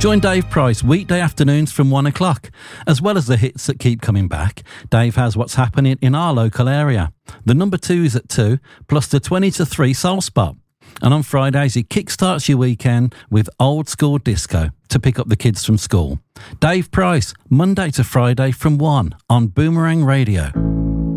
Join Dave Price weekday afternoons from 1 o'clock. As well as the hits that keep coming back, Dave has what's happening in our local area. The number 2 is at 2, plus the 20 to 3 soul spot. And on Fridays, he kickstarts your weekend with old school disco to pick up the kids from school. Dave Price, Monday to Friday from 1 on Boomerang Radio.